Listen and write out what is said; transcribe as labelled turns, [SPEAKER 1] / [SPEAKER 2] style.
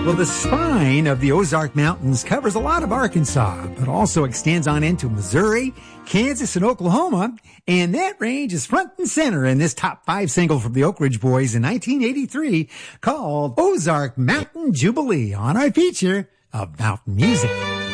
[SPEAKER 1] Well, the spine of the Ozark Mountains covers a lot of Arkansas, but also extends on into Missouri, Kansas, and Oklahoma. And that range is front and center in this top 5 single from the Oak Ridge Boys in 1983 called Ozark Mountain Jubilee on our feature of mountain music.